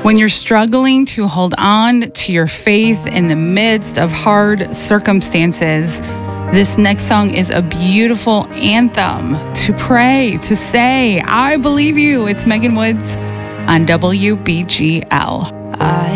When you're struggling to hold on to your faith in the midst of hard circumstances, this next song is a beautiful anthem to pray, to say, I believe you. It's Megan Woods on WBGL. I